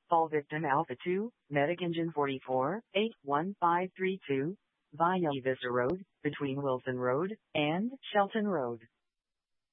Fall victim Alpha 2, Medic Engine 44, 81532, via Vista Road, between Wilson Road and Shelton Road.